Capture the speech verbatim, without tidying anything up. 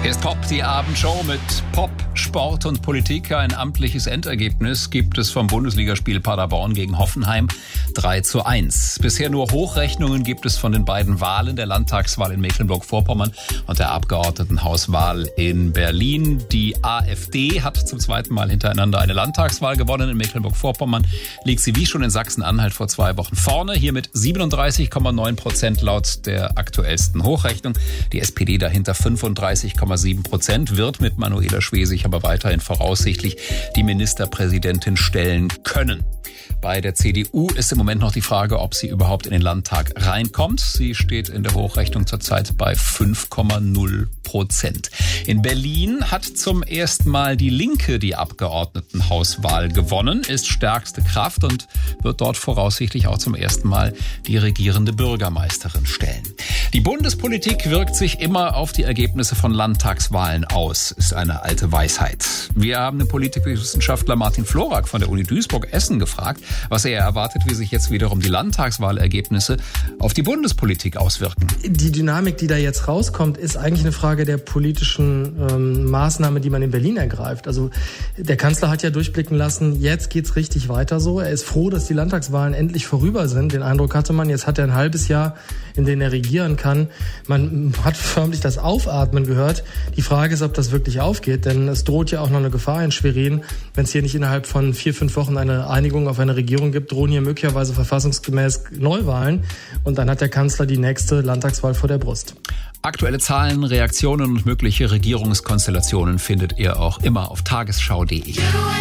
Hier ist Pop, die Abendshow mit Pop, Sport und Politik. Ein amtliches Endergebnis gibt es vom Bundesligaspiel Paderborn gegen Hoffenheim drei zu eins. Bisher nur Hochrechnungen gibt es von den beiden Wahlen, der Landtagswahl in Mecklenburg-Vorpommern und der Abgeordnetenhauswahl in Berlin. Die AfD hat zum zweiten Mal hintereinander eine Landtagswahl gewonnen. In Mecklenburg-Vorpommern liegt sie wie schon in Sachsen-Anhalt vor zwei Wochen vorne. Hier mit siebenunddreißig Komma neun Prozent laut der aktuellsten Hochrechnung. Die S P D dahinter fünfunddreißig Komma sieben Prozent, wird mit Manuela Schwesig aber weiterhin voraussichtlich die Ministerpräsidentin stellen können. Bei der C D U ist im Moment noch die Frage, ob sie überhaupt in den Landtag reinkommt. Sie steht in der Hochrechnung zurzeit bei fünf Komma null Prozent. In Berlin hat zum ersten Mal die Linke die Abgeordnetenhauswahl gewonnen, ist stärkste Kraft und wird dort voraussichtlich auch zum ersten Mal die regierende Bürgermeisterin stellen. Die Bundespolitik wirkt sich immer auf die Ergebnisse von Landtagswahlen aus, ist eine alte Weisheit. Wir haben den Politikwissenschaftler Martin Florak von der Uni Duisburg-Essen gefragt, was er erwartet, wie sich jetzt wiederum die Landtagswahlergebnisse auf die Bundespolitik auswirken. Die Dynamik, die da jetzt rauskommt, ist eigentlich eine Frage der politischen ähm, Maßnahme, die man in Berlin ergreift. Also der Kanzler hat ja durchblicken lassen, jetzt geht's richtig weiter so. Er ist froh, dass die Landtagswahlen endlich vorüber sind. Den Eindruck hatte man, jetzt hat er ein halbes Jahr, in dem er regieren kann. Man hat förmlich das Aufatmen gehört. Die Frage ist, ob das wirklich aufgeht, denn es droht ja auch noch eine Gefahr in Schwerin. Wenn es hier nicht innerhalb von vier, fünf Wochen eine Einigung auf eine Regierung gibt, drohen hier möglicherweise verfassungsgemäß Neuwahlen. Und dann hat der Kanzler die nächste Landtagswahl vor der Brust. Aktuelle Zahlen, Reaktionen und mögliche Regierungskonstellationen findet ihr auch immer auf tagesschau punkt de.